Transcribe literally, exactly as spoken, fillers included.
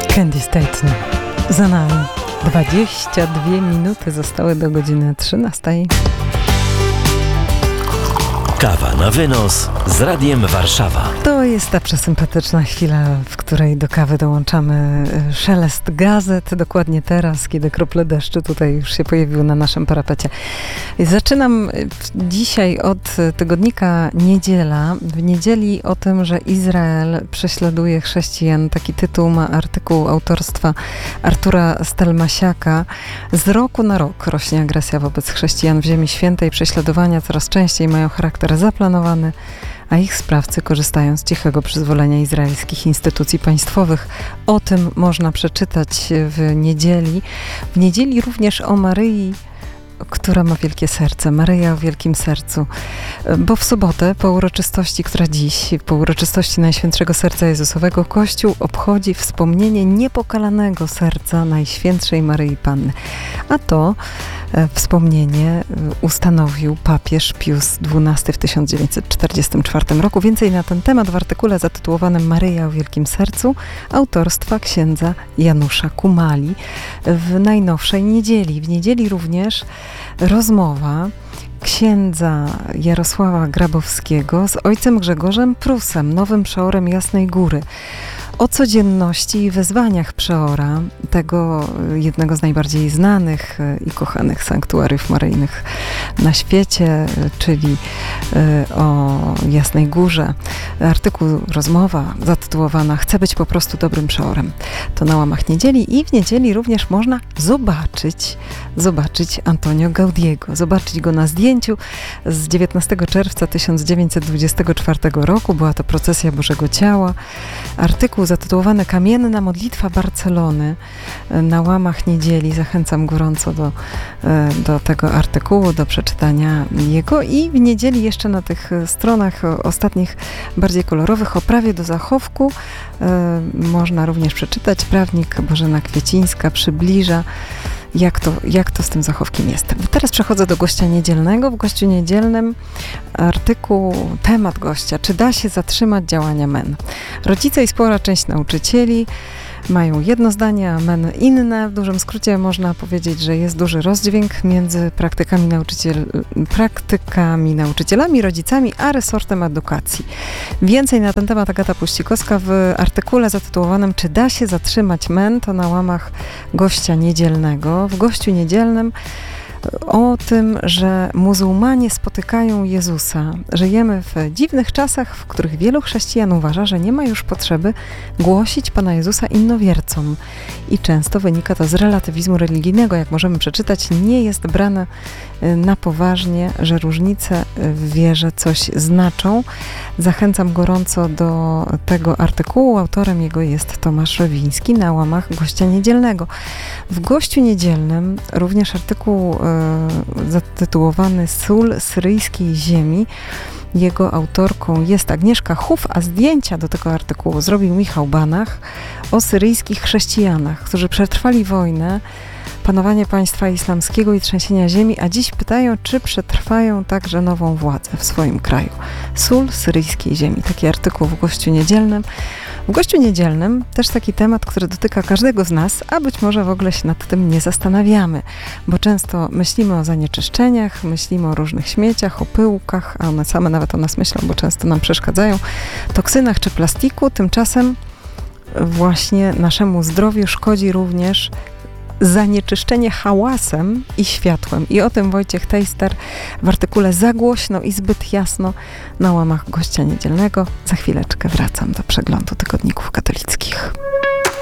Candy Staten za nami. dwadzieścia dwie minuty zostały do godziny trzynastej. Kawa na wynos z Radiem Warszawa. To jest ta przesympatyczna chwila, w której do kawy dołączamy szelest gazet. Dokładnie teraz, kiedy krople deszczu tutaj już się pojawiły na naszym parapecie. Zaczynam dzisiaj od tygodnika Niedziela. W Niedzieli o tym, że Izrael prześladuje chrześcijan. Taki tytuł ma artykuł autorstwa Artura Stelmasiaka. Z roku na rok rośnie agresja wobec chrześcijan w Ziemi Świętej. Prześladowania coraz częściej mają charakter zaplanowany, a ich sprawcy korzystają z cichego przyzwolenia izraelskich instytucji państwowych. O tym można przeczytać w Niedzieli. W Niedzieli również o Maryi, która ma wielkie serce. Maryja o wielkim sercu. Bo w sobotę, po uroczystości, która dziś, po uroczystości Najświętszego Serca Jezusowego, Kościół obchodzi wspomnienie niepokalanego serca Najświętszej Maryi Panny. A to e, wspomnienie ustanowił papież Pius dwunasty w tysiąc dziewięćset czterdziestym czwartym roku. Więcej na ten temat w artykule zatytułowanym Maryja o wielkim sercu autorstwa księdza Janusza Kumali w najnowszej Niedzieli. W Niedzieli również rozmowa księdza Jarosława Grabowskiego z ojcem Grzegorzem Prusem, nowym przeorem Jasnej Góry, o codzienności i wyzwaniach przeora, tego jednego z najbardziej znanych i kochanych sanktuariów maryjnych na świecie, czyli o Jasnej Górze. Artykuł, rozmowa zatytułowana "Chcę być po prostu dobrym przeorem". To na łamach Niedzieli i w Niedzieli również można zobaczyć, zobaczyć Antonio Gaudiego, zobaczyć go na zdjęciu z dziewiętnastego czerwca tysiąc dziewięćset dwudziestego czwartego roku. Była to procesja Bożego Ciała. Artykuł zatytułowany "Kamienna modlitwa Barcelony" na łamach Niedzieli. Zachęcam gorąco do, do tego artykułu, do przeczytania jego. I w Niedzieli jeszcze na tych stronach ostatnich, bardziej kolorowych, o prawie do zachowku można również przeczytać. Prawnik Bożena Kwiecińska przybliża, Jak to, jak to z tym zachowkiem jest. Teraz przechodzę do gościa niedzielnego. W gościu niedzielnym artykuł, temat gościa. Czy da się zatrzymać działania M E N? Rodzice i spora część nauczycieli mają jedno zdanie, a M E N inne. W dużym skrócie można powiedzieć, że jest duży rozdźwięk między praktykami, nauczyciel, praktykami nauczycielami, rodzicami, a resortem edukacji. Więcej na ten temat Agata Puścikowska w artykule zatytułowanym "Czy da się zatrzymać M E N?" To na łamach gościa niedzielnego. W gościu niedzielnym o tym, że muzułmanie spotykają Jezusa. Żyjemy w dziwnych czasach, w których wielu chrześcijan uważa, że nie ma już potrzeby głosić Pana Jezusa innowiercom. I często wynika to z relatywizmu religijnego. Jak możemy przeczytać, nie jest brane na poważnie, że różnice w wierze coś znaczą. Zachęcam gorąco do tego artykułu. Autorem jego jest Tomasz Rewiński na łamach gościa niedzielnego. W gościu niedzielnym również artykuł e, zatytułowany "Sól syryjskiej ziemi". Jego autorką jest Agnieszka Huf, a zdjęcia do tego artykułu zrobił Michał Banach o syryjskich chrześcijanach, którzy przetrwali wojnę, panowanie państwa islamskiego i trzęsienia ziemi, a dziś pytają, czy przetrwają także nową władzę w swoim kraju. Sól syryjskiej ziemi. Taki artykuł w gościu niedzielnym. W gościu niedzielnym też taki temat, który dotyka każdego z nas, a być może w ogóle się nad tym nie zastanawiamy, bo często myślimy o zanieczyszczeniach, myślimy o różnych śmieciach, o pyłkach, a one same nawet o nas myślą, bo często nam przeszkadzają, toksynach czy plastiku. Tymczasem właśnie naszemu zdrowiu szkodzi również zanieczyszczenie hałasem i światłem. I o tym Wojciech Tejster w artykule "Za głośno i zbyt jasno" na łamach gościa niedzielnego. Za chwileczkę wracam do przeglądu tygodników katolickich.